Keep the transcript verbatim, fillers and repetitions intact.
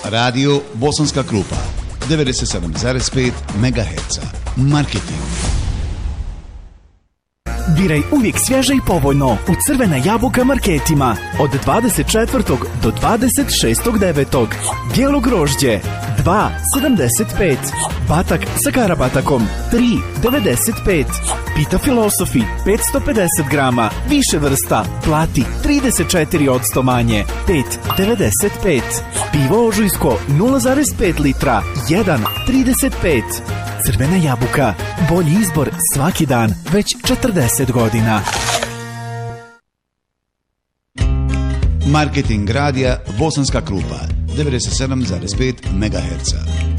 Radio Bosanska Krupa, devedeset sedam zarez pet megaherca. Marketing. Biraj uvijek svježe i povoljno u Crvena jabuka marketima od dvadeset četvrtog do dvadeset šestog devetog Bijelo grožđe dva sedamdeset pet, batak sa karabatakom tri devedeset pet, pita filosofi petsto pedeset grama, više vrsta, plati trideset četiri posto manje, pet devedeset pet, pivo Ožujsko nula zarez pet litra, jedan trideset pet. Crvena jabuka, bolji izbor svaki dan, već četrdeset godina. Marketing radija Bosanska Krupa, devedeset sedam zarez pet megaherca.